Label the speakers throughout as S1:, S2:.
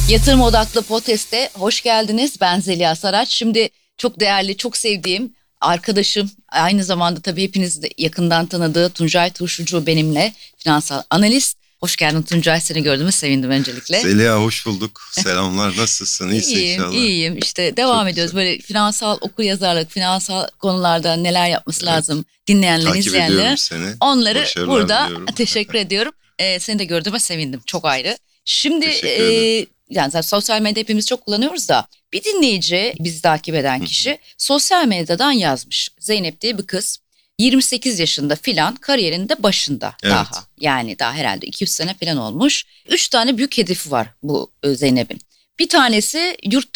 S1: Yatırım Odaklı Podcast'e hoş geldiniz. Ben Zeliha Saraç. Şimdi çok değerli, çok sevdiğim arkadaşım, aynı zamanda tabii hepiniz de yakından tanıdığı Tuncay Turşucu benimle, finansal analist. Hoş geldin Tuncay, seni gördüğüme sevindim öncelikle.
S2: Zeliha hoş bulduk. Selamlar, nasılsın? İyisin inşallah.
S1: İyiyim. İşte devam
S2: Çok
S1: ediyoruz.
S2: güzel.
S1: Böyle finansal okuryazarlık, finansal konularda neler yapması lazım dinleyenler,
S2: Takip ediyorum
S1: izleyenler.
S2: seni.
S1: Onları
S2: Başarılar
S1: burada
S2: diliyorum.
S1: teşekkür ediyorum. Seni de gördüğüme sevindim. Çok ayrı. Şimdi
S2: Teşekkür ederim.
S1: yani zaten sosyal medya hepimiz çok kullanıyoruz da bir dinleyici, bizi takip eden kişi sosyal medyadan yazmış. Zeynep diye bir kız, 28 yaşında filan, kariyerinde başında
S2: Evet.
S1: daha. Yani daha herhalde 200 sene filan olmuş. 3 tane büyük hedefi var bu Zeynep'in. Bir tanesi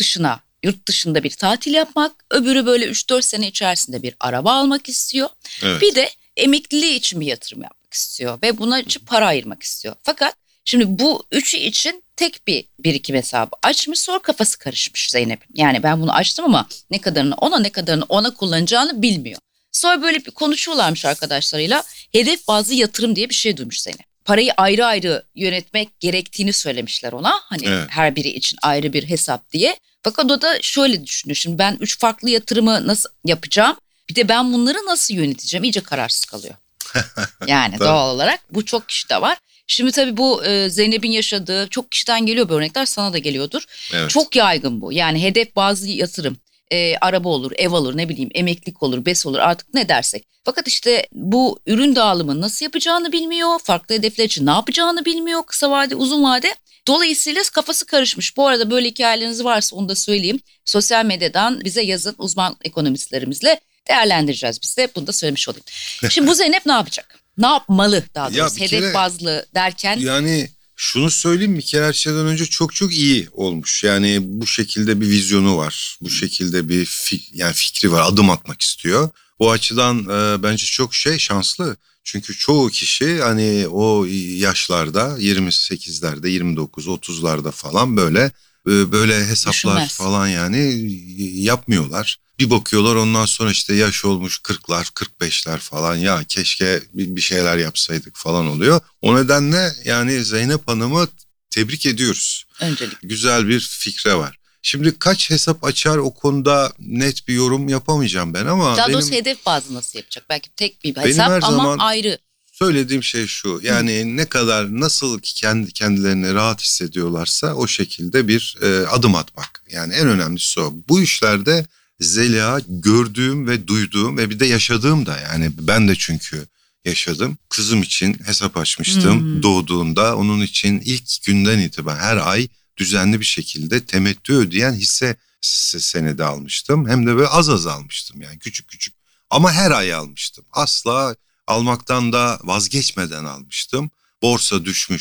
S1: yurt dışında bir tatil yapmak. Öbürü böyle 3-4 sene içerisinde bir araba almak istiyor.
S2: Evet.
S1: Bir de emekliliği için bir yatırım yapmak istiyor ve buna için para ayırmak istiyor. Fakat şimdi bu üçü için tek bir birikim hesabı açmış, sonra kafası karışmış Zeynep'in. Yani ben bunu açtım ama ne kadarını ona kullanacağını bilmiyor. Sonra böyle bir konuşuyorlarmış arkadaşlarıyla. Hedef bazlı yatırım diye bir şey duymuş Zeynep. Parayı ayrı ayrı yönetmek gerektiğini söylemişler ona. Hani
S2: Evet.
S1: her biri için ayrı bir hesap diye. Fakat o da şöyle düşünüyor. Şimdi ben 3 farklı yatırımı nasıl yapacağım? Bir de ben bunları nasıl yöneteceğim? İyice kararsız kalıyor. Yani
S2: Tabii.
S1: doğal olarak bu çok kişide var. Şimdi tabii bu Zeynep'in yaşadığı çok kişiden geliyor bu örnekler, sana da geliyordur.
S2: Evet.
S1: Çok yaygın bu. Yani hedef bazlı yatırım. Araba olur, ev olur, ne bileyim emeklilik olur, BES olur, artık ne dersek. Fakat işte bu ürün dağılımını nasıl yapacağını bilmiyor. Farklı hedefler için ne yapacağını bilmiyor. Kısa vade, uzun vade. Dolayısıyla kafası karışmış. Bu arada böyle hikayeleriniz varsa onu da söyleyeyim. Sosyal medyadan bize yazın, uzman ekonomistlerimizle değerlendireceğiz biz de. Bunu da söylemiş olayım. Şimdi bu Zeynep ne yapacak? Ne yapmalı daha
S2: Ya
S1: doğrusu?
S2: bir
S1: Hedef
S2: kere-
S1: bazlı derken
S2: Yani şunu söyleyeyim, bir kere her şeyden önce çok çok iyi olmuş. Yani bu şekilde bir vizyonu var. Bu şekilde bir fikri var. Adım atmak istiyor. Bu açıdan bence çok şanslı. Çünkü çoğu kişi hani o yaşlarda 28'lerde, 29, 30'larda falan böyle hesaplar
S1: Düşünmez.
S2: falan yani yapmıyorlar. Bir bakıyorlar, ondan sonra işte yaş olmuş 40'lar, 45'ler falan, ya keşke bir şeyler yapsaydık falan oluyor. O nedenle yani Zeynep Hanım'ı tebrik ediyoruz.
S1: öncelik.
S2: Güzel bir fikre var. Şimdi kaç hesap açar, o konuda net bir yorum yapamayacağım ben ama
S1: Daha doğrusu
S2: benim
S1: hedef bazlı nasıl yapacak? Belki tek bir
S2: Benim
S1: hesap
S2: her
S1: ama
S2: zaman
S1: ayrı.
S2: söylediğim şey şu: yani ne kadar, nasıl ki kendilerini rahat hissediyorlarsa o şekilde bir adım atmak. Yani en önemlisi o. Bu işlerde Zeliha, gördüğüm ve duyduğum ve bir de yaşadığım da, yani ben de çünkü yaşadım. Kızım için hesap açmıştım doğduğunda. Onun için ilk günden itibaren her ay düzenli bir şekilde temettü ödeyen hisse senedi almıştım. Hem de böyle az az almıştım, yani küçük küçük. Ama her ay almıştım. Asla almaktan da vazgeçmeden almıştım. Borsa düşmüş,